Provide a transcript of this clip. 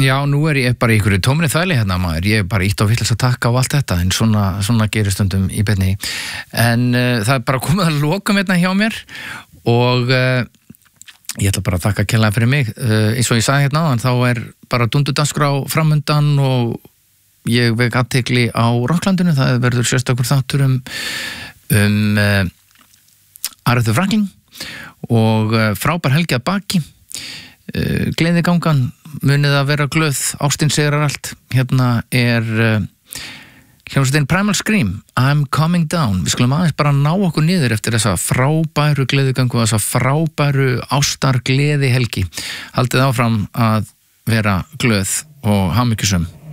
Já, nú ég bara í einhverju tómri þvæli hérna maður, ég bara ítt á villast að taka á allt þetta, en svona gerir stundum í beinni. En það bara komið að lokum hérna hjá mér og ég ætla bara að þakka kærlega fyrir mig. Eins og ég sagði hérna áðan, þá bara dundudagskrá framundan og ég vek athygli á Rokklandinu, það verður sérstakur þáttur um Aretha Franklin og frábær helgi að baki. Gleðigangan, munið að vera glöð, ástin segir allt. Hérna hljómsveitin Primal Scream, I'm Coming Down. Við skulum aðeins bara ná okkur niður eftir þessa frábæru gleðigangu, þessa frábæru ástar gleði helgi. Haldið áfram að vera glöð og hamingjusöm.